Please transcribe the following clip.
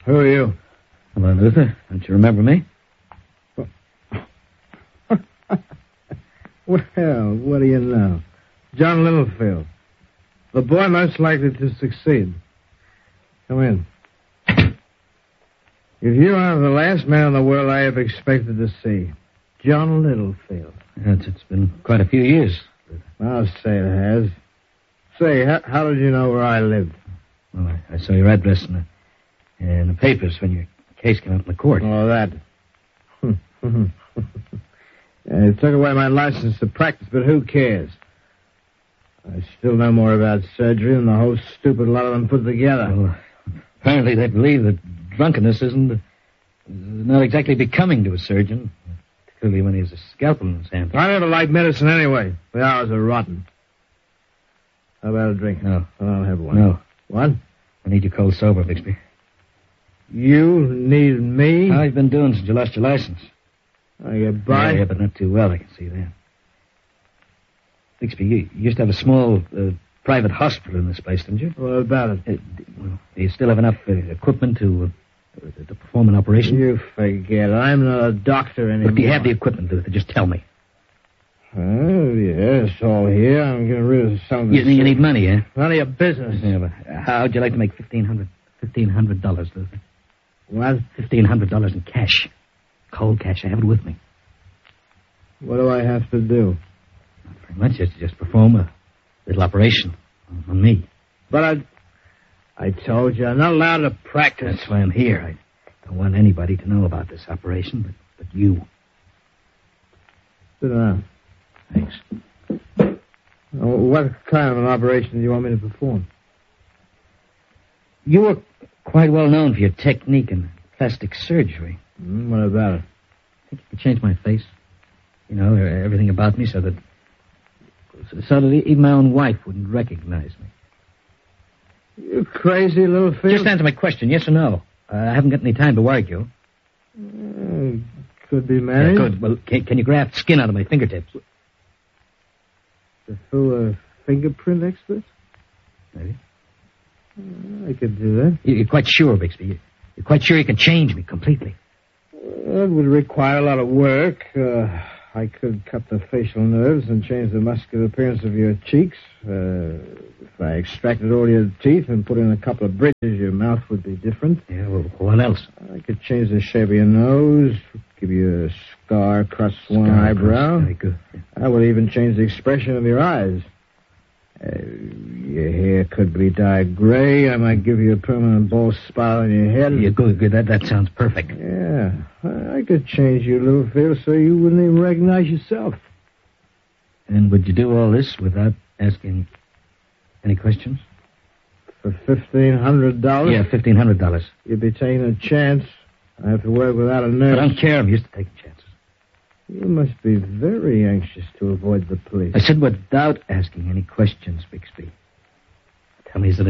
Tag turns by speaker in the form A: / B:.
A: Who are you?
B: Hello, Luther. Don't you remember me?
A: Well, what do you know? John Littlefield. The boy most likely to succeed. Come in. If you are the last man in the world I have expected to see, John Littlefield.
B: It's been quite a few years.
A: I'll say it has. Say, how did you know where I lived?
B: Well, I saw your address in the papers when your case came up in the court.
A: Oh, that. They took away my license to practice, but who cares? I still know more about surgery than the whole stupid lot of them put together.
B: Well, apparently they believe that drunkenness is not exactly becoming to a surgeon, particularly when he has a scalpel in his hand.
A: I never liked medicine anyway. The hours are rotten. How about a drink?
B: No.
A: I don't have one.
B: No.
A: What?
B: I need you cold sober, Bixby.
A: You need me?
B: How have you been doing since you lost your license?
A: Are you by?
B: Yeah, but not too well, I can see that. Bixby, you used to have a small private hospital in this place, didn't you?
A: What about it?
B: Do you still have enough equipment to perform an operation?
A: You forget. I'm not a doctor anymore.
B: But do you have the equipment, Luther? Just tell me.
A: Oh, yes, all here. I'm getting rid of some of this.
B: You need money, eh?
A: None of your business.
B: Yeah, but how'd you like to make $1,500, Luther?
A: What?
B: $1,500 in cash. Cold cash. I have it with me.
A: What do I have to do?
B: Not very much. Just perform a little operation on me.
A: But I told you, I'm not allowed to practice.
B: That's why I'm here. I don't want anybody to know about this operation, but you.
A: Sit down.
B: Thanks.
A: What kind of an operation do you want me to perform?
B: You were quite well known for your technique in plastic surgery.
A: What about it?
B: I think you could change my face. You know, everything about me so that even my own wife wouldn't recognize me.
A: You crazy little fish.
B: Just answer my question, yes or no. I haven't got any time to argue.
A: Could be managed.
B: Yeah, good. Well, can you graft skin out of my fingertips?
A: Through a fingerprint expert?
B: Maybe.
A: I could do that.
B: You're quite sure, Bixby? You're quite sure you can change me completely?
A: It would require a lot of work. I could cut the facial nerves and change the muscular appearance of your cheeks. If I extracted all your teeth and put in a couple of bridges, your mouth would be different.
B: Yeah, well, what else?
A: I could change the shape of your nose, give you a scar across one eyebrow.
B: Very good. Yeah.
A: I would even change the expression of your eyes. Your hair could be dyed gray. I might give you a permanent bald spot on your head.
B: Yeah, good. That sounds perfect.
A: Yeah. I could change you, Littlefield, so you wouldn't even recognize yourself.
B: And would you do all this without asking any questions?
A: For $1,500?
B: Yeah, $1,500.
A: You'd be taking a chance. I have to work without a nurse.
B: I don't care. I'm used to taking chances.
A: You must be very anxious to avoid the police.
B: I said without asking any questions, Bixby. Tell me, is it